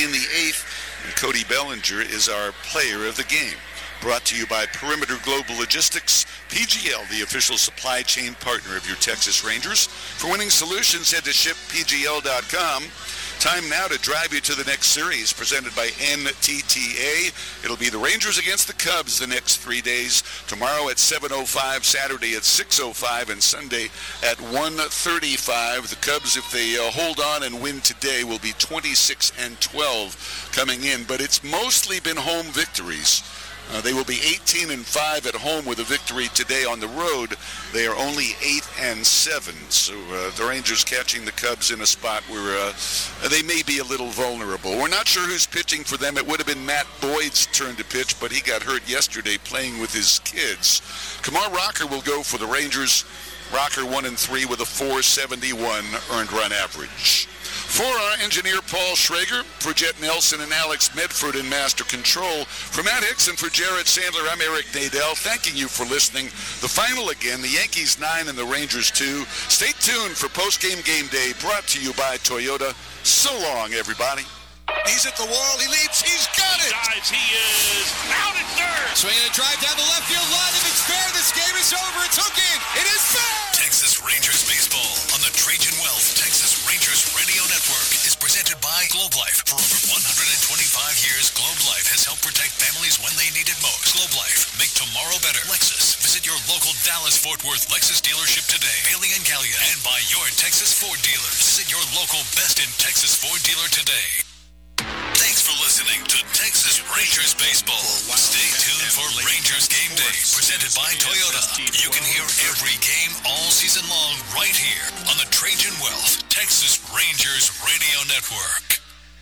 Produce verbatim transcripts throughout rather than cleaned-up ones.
in the eighth, and Cody Bellinger is our player of the game. Brought to you by Perimeter Global Logistics, P G L, the official supply chain partner of your Texas Rangers. For winning solutions, head to ship P G L dot com. Time now to drive you to the next series presented by N T T A. It'll be the Rangers against the Cubs the next three days. Tomorrow at seven oh five, Saturday at six oh five, and Sunday at one thirty-five. The Cubs, if they uh, hold on and win today, will be twenty-six and twelve coming in. But it's mostly been home victories. Uh, they will be eighteen and five at home with a victory today. On the road, they are only eight and seven. So uh, the Rangers catching the Cubs in a spot where uh, they may be a little vulnerable. We're not sure who's pitching for them. It would have been Matt Boyd's turn to pitch, but he got hurt yesterday playing with his kids. Kumar Rocker will go for the Rangers. Rocker one and three with a four seventy-one earned run average. For our engineer, Paul Schrager, for Jet Nelson and Alex Medford in Master Control, for Matt Hicks and for Jared Sandler, I'm Eric Nadel, thanking you for listening. The final again, the Yankees nine and the Rangers two. Stay tuned for post-game game day, brought to you by Toyota. So long, everybody. He's at the wall, he leaps, he's got it! Dives, he is out at third! Swinging a drive down the left field line, if it's fair, this game is over, it's hooked in, it is fair! Texas Rangers Baseball on the Trajan Wealth Texas Rangers Radio Network is presented by Globe Life. For over one hundred twenty-five years, Globe Life has helped protect families when they need it most. Globe Life, make tomorrow better. Lexus, visit your local Dallas-Fort Worth Lexus dealership today. Bailey and Gallia, and by your Texas Ford dealers. Visit your local best in Texas Ford dealer today. Thanks for listening to Texas Rangers Baseball. Stay tuned for Rangers Game Day, presented by Toyota. You can hear every game all season long right here on the Trajan Wealth Texas Rangers Radio Network.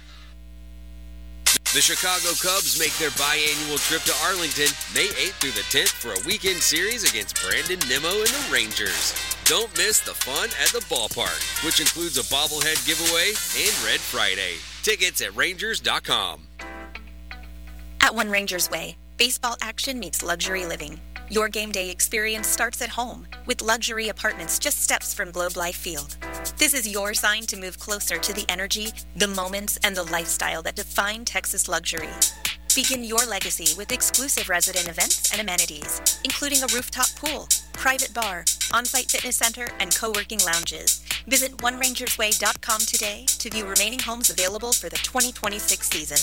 The Chicago Cubs make their biannual trip to Arlington May eighth through the tenth for a weekend series against Brandon Nimmo and the Rangers. Don't miss the fun at the ballpark, which includes a bobblehead giveaway and Red Friday. Tickets at Rangers dot com. At One Rangers Way, baseball action meets luxury living. Your game day experience starts at home with luxury apartments just steps from Globe Life Field. This is your sign to move closer to the energy, the moments, and the lifestyle that define Texas luxury. Begin your legacy with exclusive resident events and amenities, including a rooftop pool, private bar, on-site fitness center, and co-working lounges. Visit one rangers way dot com today to view remaining homes available for the twenty twenty-six season.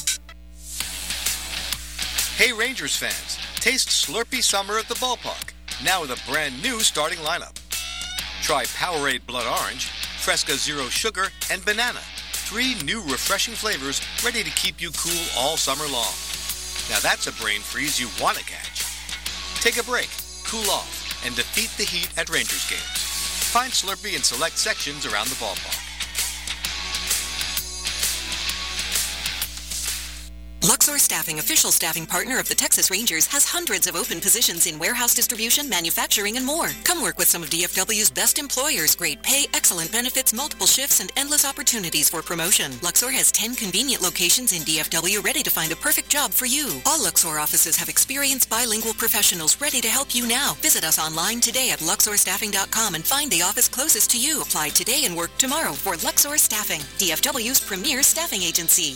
Hey Rangers fans, taste Slurpee Summer at the ballpark, now with a brand new starting lineup. Try Powerade Blood Orange, Fresca Zero Sugar, and Banana. Three new refreshing flavors ready to keep you cool all summer long. Now that's a brain freeze you want to catch. Take a break, cool off, and defeat the heat at Rangers games. Find Slurpee in select sections around the ballpark. Luxor Staffing, official staffing partner of the Texas Rangers, has hundreds of open positions in warehouse distribution, manufacturing, and more. Come work with some of D F W's best employers. Great pay, excellent benefits, multiple shifts, and endless opportunities for promotion. Luxor has ten convenient locations in D F W ready to find a perfect job for you. All Luxor offices have experienced bilingual professionals ready to help you now. Visit us online today at luxor staffing dot com and find the office closest to you. Apply today and work tomorrow for Luxor Staffing, D F W's premier staffing agency.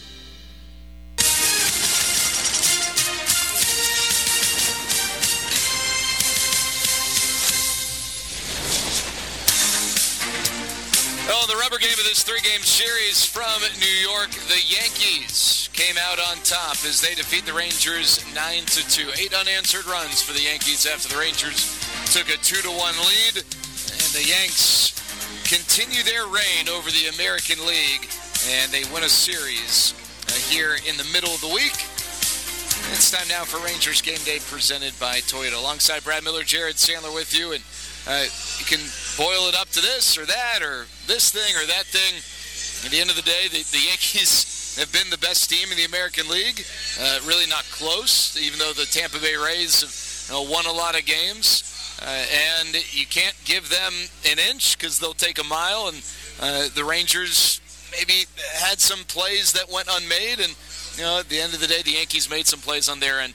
Well, the rubber game of this three-game series from New York, the Yankees came out on top as they defeat the Rangers nine to two. Eight unanswered runs for the Yankees after the Rangers took a two to one lead. And the Yanks continue their reign over the American League, and they win a series uh, here in the middle of the week. It's time now for Rangers Game Day presented by Toyota. Alongside Brad Miller, Jared Sandler with you, and uh, you can boil it up to this or that or this thing or that thing. At the end of the day, the, the Yankees have been the best team in the American League. Uh, really not close, even though the Tampa Bay Rays have you know, won a lot of games. Uh, and you can't give them an inch because they'll take a mile. And uh, the Rangers maybe had some plays that went unmade. And you know, at the end of the day, the Yankees made some plays on their end too.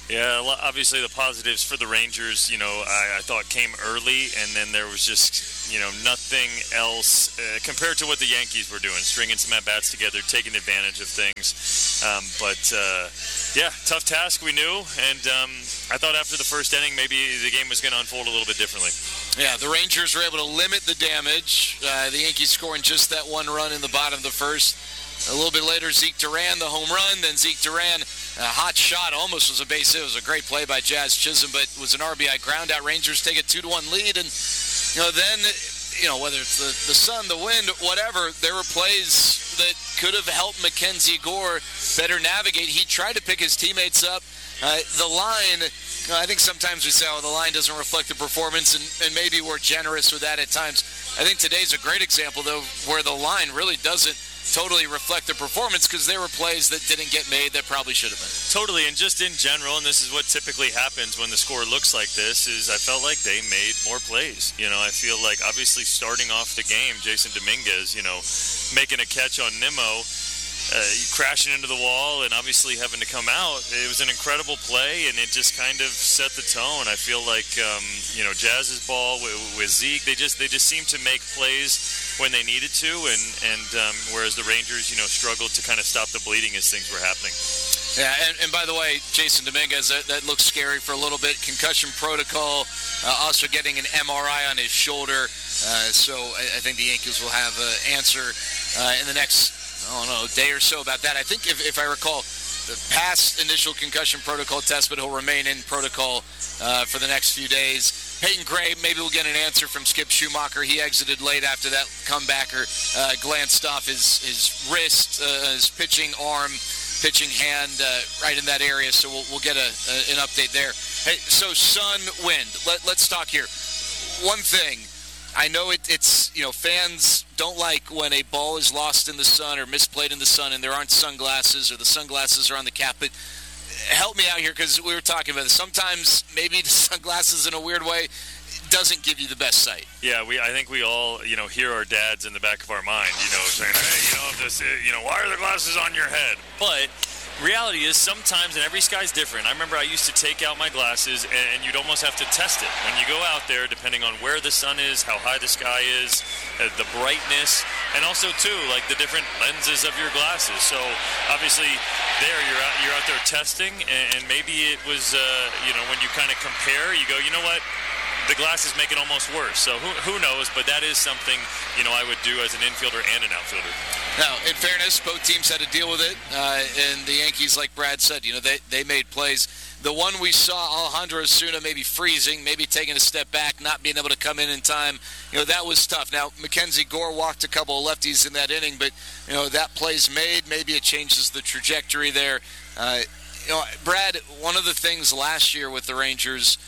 Yeah, obviously the positives for the Rangers, you know, I, I thought came early, and then there was just, you know, nothing else uh, compared to what the Yankees were doing, stringing some at-bats together, taking advantage of things. Um, but, uh, yeah, tough task, we knew, and um, I thought after the first inning maybe the game was going to unfold a little bit differently. Yeah, the Rangers were able to limit the damage. Uh, the Yankees scoring just that one run in the bottom of the first. A little bit later, Zeke Duran, the home run. Then Zeke Duran, a hot shot, almost was a base hit. It was a great play by Jazz Chisholm, but it was an R B I ground out. Rangers take a two to one lead. And, you know, then, you know, whether it's the, the sun, the wind, whatever, there were plays that could have helped Mackenzie Gore better navigate. He tried to pick his teammates up. Uh, the line, you know, I think sometimes we say, oh, the line doesn't reflect the performance, and, and maybe we're generous with that at times. I think today's a great example, though, where the line really doesn't totally reflect the performance, because there were plays that didn't get made that probably should have been. Totally, and just in general, and this is what typically happens when the score looks like this, is I felt like they made more plays. You know, I feel like obviously starting off the game, Jason Dominguez, you know, making a catch on Nimmo, Uh, crashing into the wall and obviously having to come out. It was an incredible play, and it just kind of set the tone. I feel like, um, you know, Jazz's ball with, with Zeke, they just they just seemed to make plays when they needed to, and, and um, whereas the Rangers, you know, struggled to kind of stop the bleeding as things were happening. Yeah, and, and by the way, Jason Dominguez, that, that looks scary for a little bit. Concussion protocol, uh, also getting an M R I on his shoulder. Uh, so I, I think the Yankees will have an answer uh, in the next, I don't know, day or so about that. I think if, if I recall, the past initial concussion protocol test, but he'll remain in protocol uh, for the next few days. Peyton Gray, maybe we'll get an answer from Skip Schumacher. He exited late after that comebacker uh, glanced off his, his wrist, uh, his pitching arm, pitching hand uh, right in that area, so we'll, we'll get a, a, an update there. Hey, so sun, wind. Let, let's talk here. One thing, I know it, it's, you know, fans don't like when a ball is lost in the sun or misplayed in the sun and there aren't sunglasses or the sunglasses are on the cap, but help me out here, because we were talking about this. Sometimes maybe the sunglasses in a weird way doesn't give you the best sight. Yeah, we. I think we all, you know, hear our dads in the back of our mind, you know, saying, hey, you know, this, you know, why are the glasses on your head? But reality is sometimes, and every sky's different. I remember I used to take out my glasses, and, and you'd almost have to test it. When you go out there, depending on where the sun is, how high the sky is, uh, the brightness, and also, too, like the different lenses of your glasses. So, obviously, there you're out, you're out there testing, and, and maybe it was, uh, you know, when you kind of compare, you go, you know what? The glasses make it almost worse. So who who knows? But that is something, you know, I would do as an infielder and an outfielder. Now, in fairness, both teams had to deal with it. Uh, and the Yankees, like Brad said, you know, they, they made plays. The one we saw, Alejandro Osuna maybe freezing, maybe taking a step back, not being able to come in in time, you know, that was tough. Now, Mackenzie Gore walked a couple of lefties in that inning, but, you know, that play's made. Maybe it changes the trajectory there. Uh, you know, Brad, one of the things last year with the Rangers,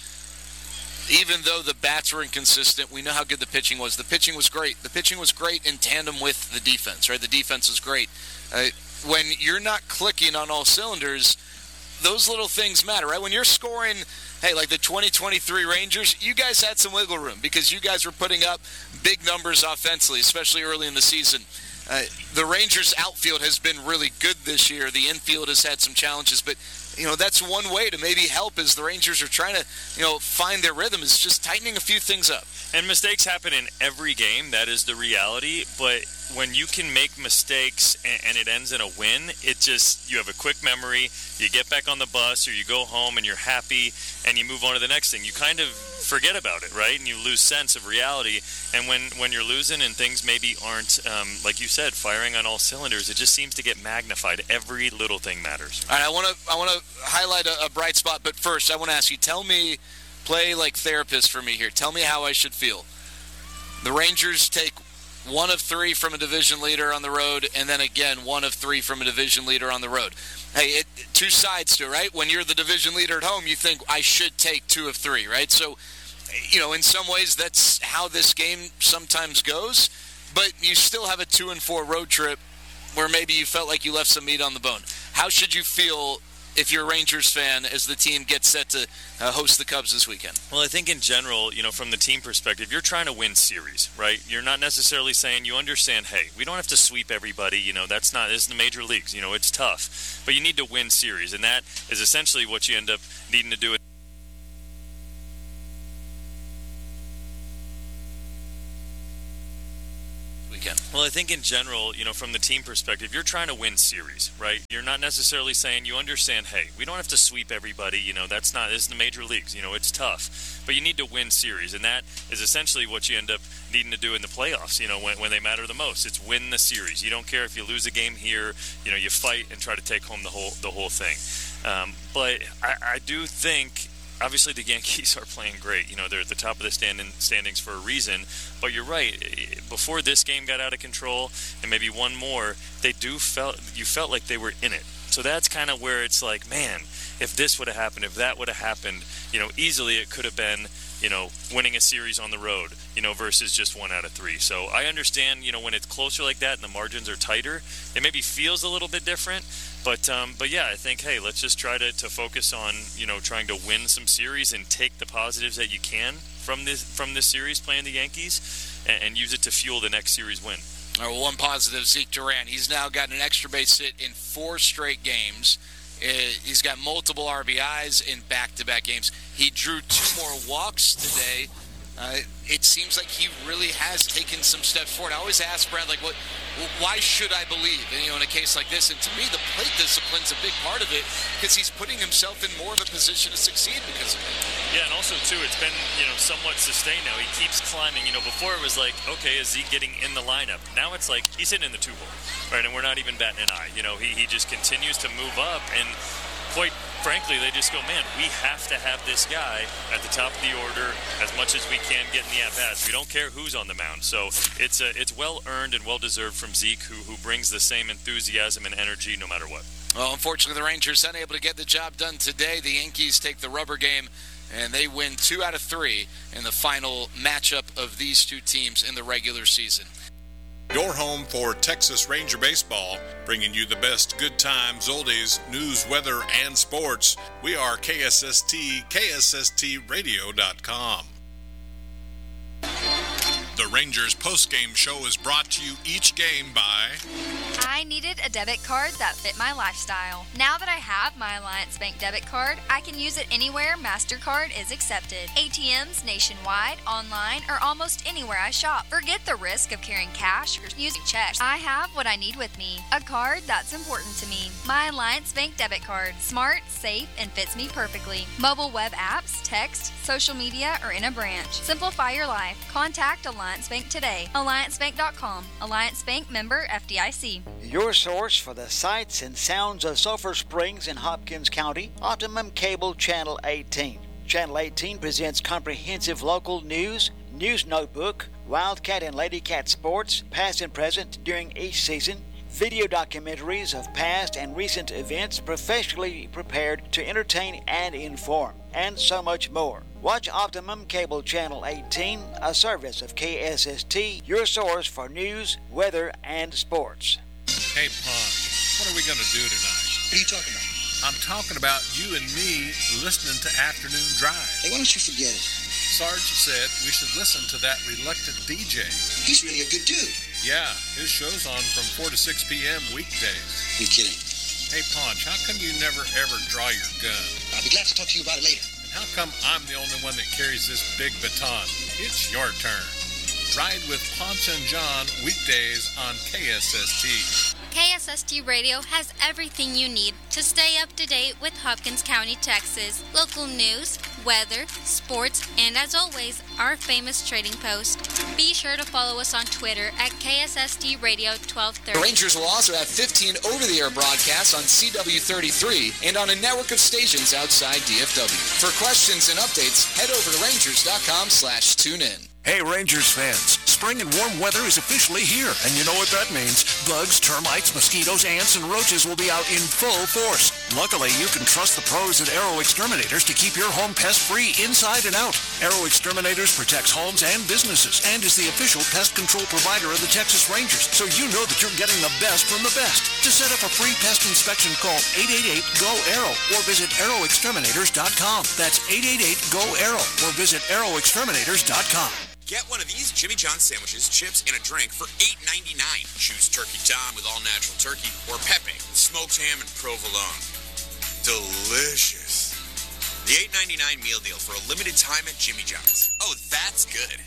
even though the bats were inconsistent, we know how good the pitching was. The pitching was great. The pitching was great in tandem with the defense, right? The defense was great. Uh, when you're not clicking on all cylinders, those little things matter, right? When you're scoring, hey, like the twenty twenty-three Rangers, you guys had some wiggle room because you guys were putting up big numbers offensively, especially early in the season. Uh, the Rangers' outfield has been really good this year. The infield has had some challenges, but you know, that's one way to maybe help as the Rangers are trying to, you know, find their rhythm, is just tightening a few things up. And mistakes happen in every game. That is the reality. But when you can make mistakes and, and it ends in a win, it just, you have a quick memory, you get back on the bus or you go home and you're happy and you move on to the next thing. You kind of forget about it, right? And you lose sense of reality. And when, when you're losing and things maybe aren't, um, like you said, firing on all cylinders, it just seems to get magnified. Every little thing matters. All right, I want to I want to highlight a, a bright spot, but first I want to ask you, tell me, play like therapist for me here. Tell me how I should feel. The Rangers take one of three from a division leader on the road, and then again one of three from a division leader on the road. Hey, it, two sides to it, right? When you're the division leader at home, you think, I should take two of three, right? So, you know, in some ways that's how this game sometimes goes, but you still have a two and four road trip where maybe you felt like you left some meat on the bone. How should you feel if you're a Rangers fan, as the team gets set to uh, host the Cubs this weekend? Well, I think in general, you know, from the team perspective, you're trying to win series, right? You're not necessarily saying you understand, hey, we don't have to sweep everybody. You know, that's not, this is the major leagues. You know, it's tough. But you need to win series, and that is essentially what you end up needing to do. Well, I think in general, you know, from the team perspective, you're trying to win series, right? You're not necessarily saying you understand, hey, we don't have to sweep everybody. You know, that's not, this is the major leagues. You know, it's tough. But you need to win series, and that is essentially what you end up needing to do in the playoffs, you know, when, when they matter the most. It's win the series. You don't care if you lose a game here. You know, you fight and try to take home the whole the whole thing. Um, but I, I do think... Obviously, the Yankees are playing great. You know, they're at the top of the stand standings for a reason. But you're right. Before this game got out of control, and maybe one more, they do felt you felt like they were in it. So that's kind of where it's like, man, if this would have happened, if that would have happened, you know, easily it could have been, you know, winning a series on the road, you know, versus just one out of three. So I understand, you know, when it's closer like that and the margins are tighter, it maybe feels a little bit different. But um, but yeah, I think, hey, let's just try to, to focus on, you know, trying to win some series and take the positives that you can from this from this series playing the Yankees and, and use it to fuel the next series win. All right, one positive, Zeke Duran. He's now got an extra base hit in four straight games. He's got multiple R B Is in back-to-back games. He drew two more walks today. Uh, it seems like he really has taken some steps forward. I always ask Brad, like, what, why should I believe? And, you know, in a case like this, and to me, the plate discipline's a big part of it because he's putting himself in more of a position to succeed because of it. Yeah, and also, too, it's been, you know, somewhat sustained now. He keeps climbing. You know, before it was like, okay, is he getting in the lineup? Now it's like he's sitting in the two-hole, right? And we're not even batting an eye. You know, he, he just continues to move up, and quite frankly, they just go, man, we have to have this guy at the top of the order as much as we can get in the at-bats. We don't care who's on the mound. So it's uh, it's well-earned and well-deserved from Zeke, who, who brings the same enthusiasm and energy no matter what. Well, unfortunately, the Rangers unable to get the job done today. The Yankees take the rubber game, and they win two out of three in the final matchup of these two teams in the regular season. Your home for Texas Ranger baseball, bringing you the best good times, oldies, news, weather, and sports. We are K S S T, K S S T radio dot com. The Rangers postgame show is brought to you each game by... I needed a debit card that fit my lifestyle. Now that I have my Alliance Bank debit card, I can use it anywhere MasterCard is accepted. A T Ms nationwide, online, or almost anywhere I shop. Forget the risk of carrying cash or using checks. I have what I need with me. A card that's important to me. My Alliance Bank debit card. Smart, safe, and fits me perfectly. Mobile web apps, text, social media, or in a branch. Simplify your life. Contact Alliance Bank today. Alliance Bank dot com. Alliance Bank member F D I C. Your source for the sights and sounds of Sulphur Springs in Hopkins County, Optimum Cable Channel eighteen. Channel eighteen presents comprehensive local news, news notebook, Wildcat and Ladycat sports, past and present during each season, video documentaries of past and recent events professionally prepared to entertain and inform, and so much more. Watch Optimum Cable Channel eighteen, a service of K S S T, your source for news, weather, and sports. Hey, Pond, what are we going to do tonight? What are you talking about? I'm talking about you and me listening to Afternoon Drive. Hey, why don't you forget it? Sarge said we should listen to that reluctant D J. He's really a good dude. Yeah, his show's on from four to six p.m. weekdays. You're kidding. Hey, Ponch, how come you never ever draw your gun? I'll be glad to talk to you about it later. And how come I'm the only one that carries this big baton? It's your turn. Ride with Ponch and John weekdays on K S S T. K S S T Radio has everything you need to stay up to date with Hopkins County, Texas. Local news, weather, sports, and as always, our famous trading post. Be sure to follow us on Twitter at K S S T Radio twelve thirty. The Rangers will also have fifteen over-the-air broadcasts on C W thirty-three and on a network of stations outside D F W. For questions and updates, head over to Rangers dot com slash tune in. Hey, Rangers fans. spring and warm weather is officially here, and you know what that means. Bugs, termites, mosquitoes, ants, and roaches will be out in full force. Luckily, you can trust the pros at Aero Exterminators to keep your home pest-free inside and out. Aero Exterminators protects homes and businesses and is the official pest control provider of the Texas Rangers, so you know that you're getting the best from the best. To set up a free pest inspection, call eight eight eight, G O, A R O or visit aero exterminators dot com. That's eight eight eight, G O, A R O or visit aero exterminators dot com. Get one of these Jimmy John sandwiches, chips, and a drink for eight ninety-nine. Choose Turkey Tom with all-natural turkey or Pepe with smoked ham and provolone. Delicious. The eight ninety-nine meal deal for a limited time at Jimmy John's. Oh, that's good.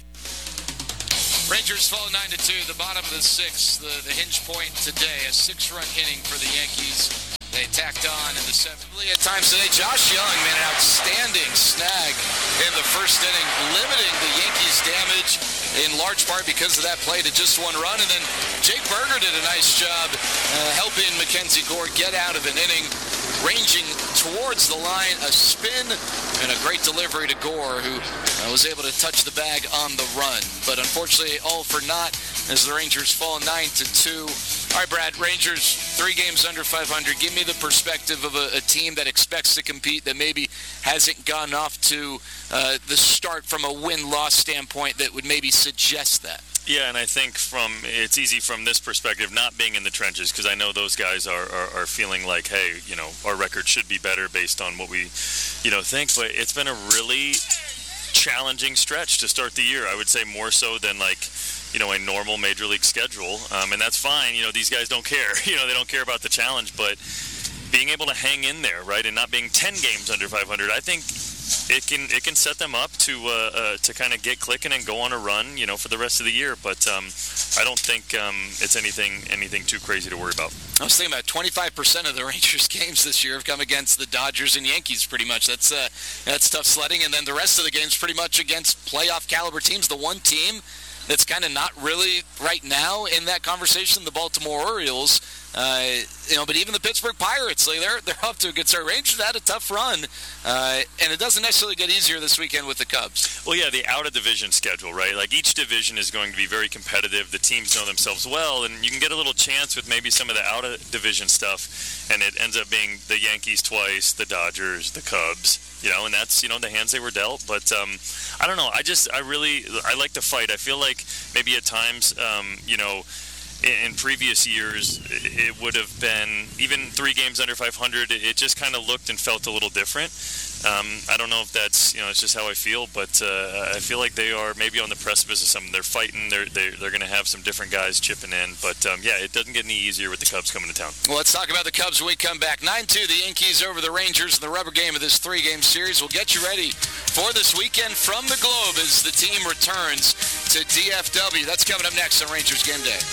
Rangers fall nine to two, the bottom of the sixth. The, the hinge point today, a six-run inning for the Yankees. They tacked on in the seventh. At times today, Josh Young made an outstanding snag in the first inning, limiting the Yankees' damage in large part because of that play to just one run. And then Jake Berger did a nice job uh, helping Mackenzie Gore get out of an inning, ranging towards the line, a spin, and a great delivery to Gore, who uh, was able to touch the bag on the run. But unfortunately, all for naught as the Rangers fall nine to two. All right, Brad, Rangers, three games under five hundred. Give me the perspective of a, a team that expects to compete that maybe hasn't gone off to uh, the start from a win-loss standpoint that would maybe suggest that. Yeah, and I think from it's easy from this perspective, not being in the trenches, because I know those guys are, are, are feeling like, hey, you know, our record should be better based on what we, you know, think. But it's been a really challenging stretch to start the year. I would say more so than like, you know, a normal major league schedule, um, and that's fine. You know, these guys don't care. You know, they don't care about the challenge, but being able to hang in there, right, and not being ten games under five hundred, I think it can it can set them up to uh, uh, to kind of get clicking and go on a run, you know, for the rest of the year. But um, I don't think um, it's anything anything too crazy to worry about. I was thinking about twenty-five percent of the Rangers games this year have come against the Dodgers and Yankees pretty much. That's uh, that's tough sledding. And then the rest of the games pretty much against playoff caliber teams. The one team that's kind of not really right now in that conversation, the Baltimore Orioles. Uh, you know, but even the Pittsburgh Pirates, like they're they're up to a good start. Rangers had a tough run, uh, and it doesn't necessarily get easier this weekend with the Cubs. Well, yeah, the out-of-division schedule, right? Like each division is going to be very competitive. The teams know themselves well, and you can get a little chance with maybe some of the out-of-division stuff, and it ends up being the Yankees twice, the Dodgers, the Cubs. You know, and that's, you know, the hands they were dealt. But um, I don't know. I just, I really, I like to fight. I feel like maybe at times, um, you know, in, in previous years, it would have been, even three games under five hundred, it just kind of looked and felt a little different. Um, I don't know if that's, you know, it's just how I feel, but uh, I feel like they are maybe on the precipice of something. They're fighting. They're they're, they're going to have some different guys chipping in. But, um, yeah, it doesn't get any easier with the Cubs coming to town. Well, let's talk about the Cubs when we come back. nine two, the Yankees over the Rangers in the rubber game of this three-game series. We'll get you ready for this weekend from the Globe as the team returns to D F W. That's coming up next on Rangers Game Day.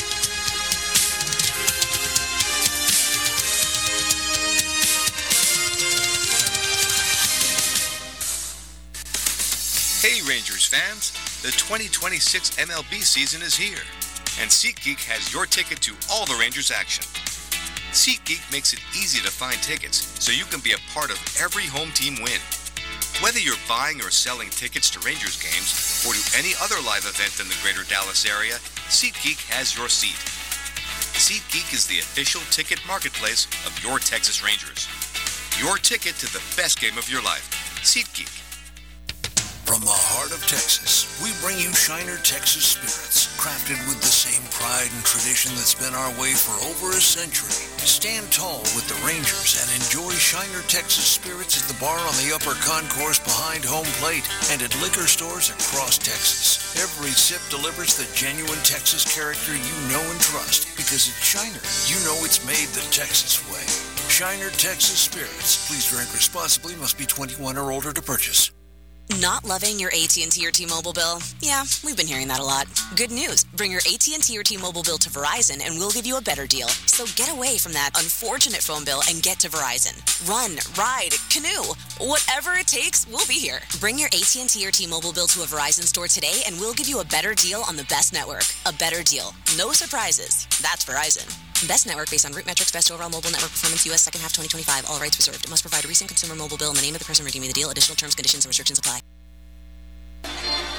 Hey Rangers fans, the twenty twenty-six M L B season is here, and SeatGeek has your ticket to all the Rangers action. SeatGeek makes it easy to find tickets so you can be a part of every home team win. Whether you're buying or selling tickets to Rangers games or to any other live event in the greater Dallas area, SeatGeek has your seat. SeatGeek is the official ticket marketplace of your Texas Rangers. Your ticket to the best game of your life. SeatGeek. From the heart of Texas, we bring you Shiner Texas Spirits, crafted with the same pride and tradition that's been our way for over a century. Stand tall with the Rangers and enjoy Shiner Texas Spirits at the bar on the upper concourse behind home plate and at liquor stores across Texas. Every sip delivers the genuine Texas character you know and trust, because at Shiner, you know it's made the Texas way. Shiner Texas Spirits. Please drink responsibly. Must be twenty-one or older to purchase. Not loving your A T and T or T-Mobile bill? Yeah, we've been hearing that a lot. Good news. Bring your A T and T or T-Mobile bill to Verizon and we'll give you a better deal. So get away from that unfortunate phone bill and get to Verizon. Run, ride, canoe. Whatever it takes, we'll be here. Bring your A T and T or T-Mobile bill to a Verizon store today and we'll give you a better deal on the best network. A better deal. No surprises. That's Verizon. Best network based on root metrics, best overall mobile network performance, U S second half twenty twenty-five, all rights reserved. It must provide a recent consumer mobile bill and the name of the person redeeming the deal. Additional terms, conditions, and restrictions apply. The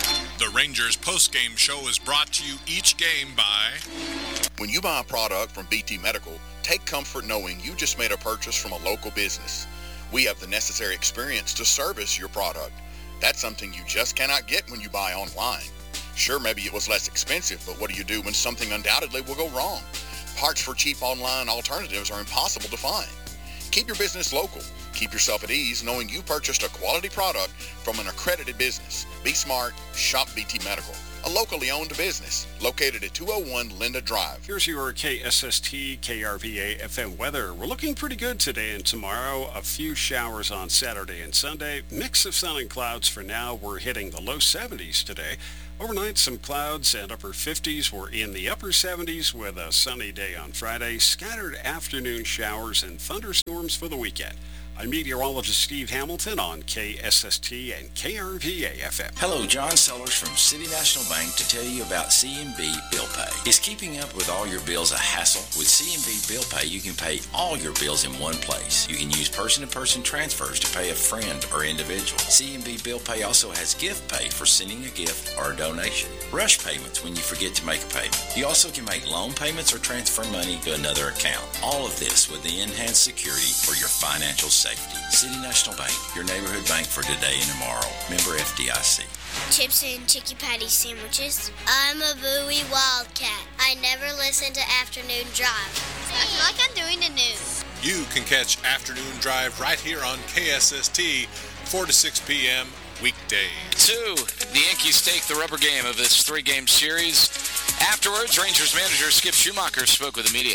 The Rangers postgame show is brought to you each game by... When you buy a product from B T Medical, take comfort knowing you just made a purchase from a local business. We have the necessary experience to service your product. That's something you just cannot get when you buy online. Sure, maybe it was less expensive, but what do you do when something undoubtedly will go wrong? Parts for cheap online alternatives are impossible to find. Keep your business local. Keep yourself at ease knowing you purchased a quality product from an accredited business. Be smart. Shop B T Medical, a locally owned business located at two oh one Linda Drive. Here's your K S S T K R V A F M weather. We're looking pretty good today and tomorrow. A few showers on Saturday and Sunday. Mix of sun and clouds for now. We're hitting the low seventies today. Overnight, some clouds and upper fifties. We're in the upper seventies with a sunny day on Friday. Scattered afternoon showers and thunderstorms for the weekend. I'm meteorologist Steve Hamilton on K S S T and K R V A F M. Hello, John Sellers from City National Bank to tell you about C M B Bill Pay. Is keeping up with all your bills a hassle? With C M B Bill Pay, you can pay all your bills in one place. You can use person-to-person transfers to pay a friend or individual. C M B Bill Pay also has gift pay for sending a gift or a donation. Rush payments when you forget to make a payment. You also can make loan payments or transfer money to another account. All of this with the enhanced security for your financial safety. City National Bank, your neighborhood bank for today and tomorrow. Member F D I C. Chips and chicky patty sandwiches. I'm a Bowie Wildcat. I never listen to Afternoon Drive. I feel like I'm doing the news. You can catch Afternoon Drive right here on K S S T, four to six p.m. weekdays. Two, the Yankees take the rubber game of this three-game series. Afterwards, Rangers manager Skip Schumacher spoke with the media.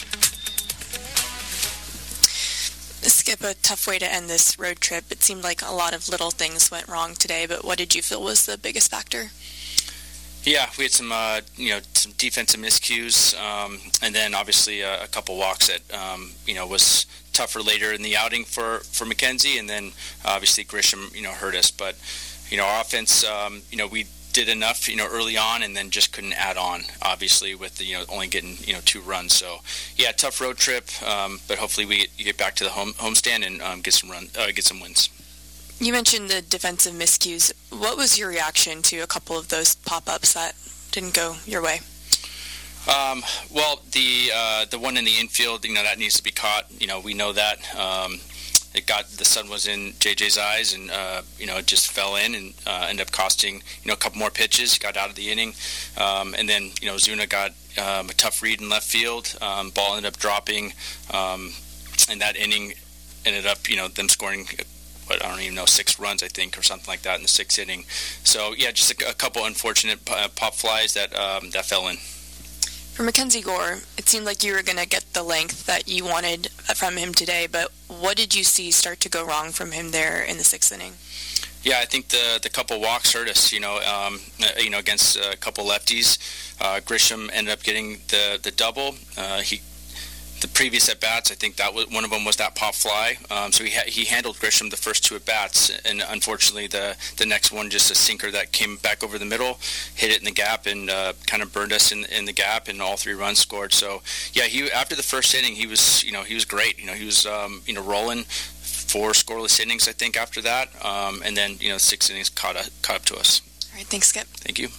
Skip, a tough way to end this road trip. It seemed like a lot of little things went wrong today, but what did you feel was the biggest factor? Yeah, we had some, uh, you know, some defensive miscues, um, and then obviously a, a couple walks that, um, you know, was tougher later in the outing for, for McKenzie, and then obviously Grisham, you know, hurt us. But, you know, our offense, um, you know, we did enough, you know, early on, and then just couldn't add on, obviously, with the, you know, only getting, you know, two runs. So, yeah, tough road trip, um, but hopefully we get, get back to the home homestand and um, get some run, uh, get some wins. You mentioned the defensive miscues. What was your reaction to a couple of those pop-ups that didn't go your way? Um, well, the uh, the one in the infield, you know, that needs to be caught. You know, we know that. Um, It got the sun was in J J's eyes, and uh, you know it just fell in and uh, ended up costing you know a couple more pitches. Got out of the inning, um, and then you know Zuna got um, a tough read in left field. Um, ball ended up dropping, um, and that inning ended up you know them scoring. What, I don't even know six runs I think or something like that in the sixth inning. So yeah, just a, a couple unfortunate pop flies that um, that fell in. For Mackenzie Gore, it seemed like you were going to get the length that you wanted from him today, but what did you see start to go wrong from him there in the sixth inning? Yeah, I think the the couple walks hurt us. You know, um, you know, against a couple lefties, uh, Grisham ended up getting the the double. Uh, he. The previous at bats, I think that was one of them was that pop fly. Um, so he ha- he handled Grisham the first two at bats, and unfortunately the the next one just a sinker that came back over the middle, hit it in the gap, and uh, kind of burned us in in the gap, and all three runs scored. So yeah, he after the first inning he was you know he was great. You know he was um, you know rolling. Four scoreless innings I think after that, um, and then you know six innings caught up, caught up to us. All right, thanks, Skip. Thank you.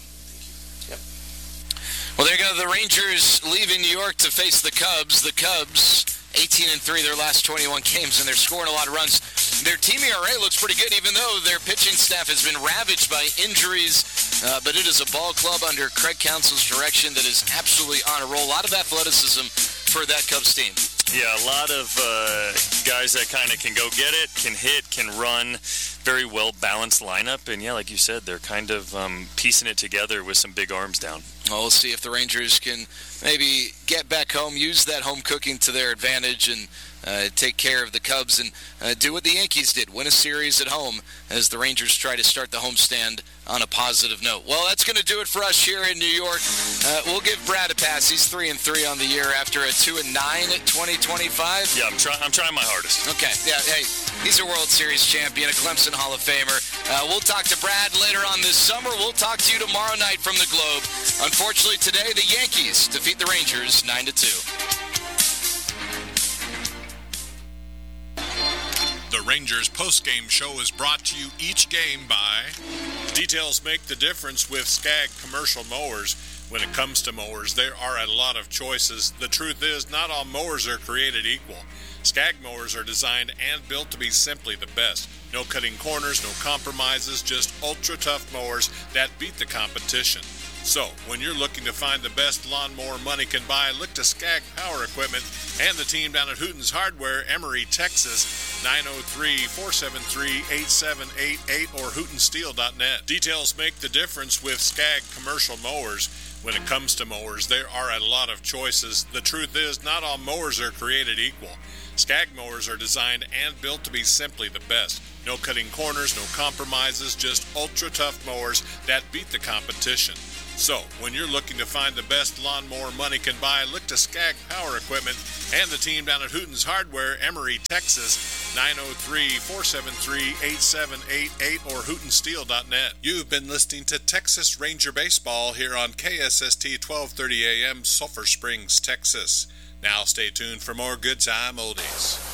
Well, there go the Rangers leaving New York to face the Cubs. The Cubs, eighteen and three, their last twenty-one games, and they're scoring a lot of runs. Their team E R A looks pretty good, even though their pitching staff has been ravaged by injuries. Uh, but it is a ball club under Craig Counsell's direction that is absolutely on a roll. A lot of athleticism for that Cubs team. Yeah, a lot of uh, guys that kind of can go get it, can hit, can run. Very well-balanced lineup. And, yeah, like you said, they're kind of um, piecing it together with some big arms down. Well, we'll see if the Rangers can maybe get back home, use that home cooking to their advantage, and uh, take care of the Cubs and uh, do what the Yankees did, win a series at home as the Rangers try to start the homestand on a positive note. Well, that's going to do it for us here in New York. Uh, we'll give Brad a pass. He's three and three on the year after a two and nine at twenty twenty-five. Yeah, I'm trying. I'm trying my hardest. Okay. Yeah. Hey, he's a World Series champion, a Clemson Hall of Famer. Uh, we'll talk to Brad later on this summer. We'll talk to you tomorrow night from the Globe. Unfortunately, today the Yankees defeat the Rangers nine to two. The Rangers postgame show is brought to you each game by Details Make the Difference with Skag Commercial Mowers. When it comes to mowers, there are a lot of choices. The truth is, not all mowers are created equal. Skag mowers are designed and built to be simply the best. No cutting corners, no compromises, just ultra-tough mowers that beat the competition. So, when you're looking to find the best lawnmower money can buy, look to Skag Power Equipment and the team down at Hooten's Hardware, Emery, Texas, nine oh three, four seven three, eight seven eight eight or hooten steel dot net. Details make the difference with Skag Commercial Mowers. When it comes to mowers, there are a lot of choices. The truth is, not all mowers are created equal. Skag mowers are designed and built to be simply the best. No cutting corners, no compromises, just ultra-tough mowers that beat the competition. So, when you're looking to find the best lawnmower money can buy, look to Skag Power Equipment and the team down at Hooten's Hardware, Emery, Texas, nine oh three, four seven three, eight seven eight eight or hooten steel dot net. You've been listening to Texas Ranger Baseball here on K S S T twelve thirty A M, Sulphur Springs, Texas. Now stay tuned for more Good Time Oldies.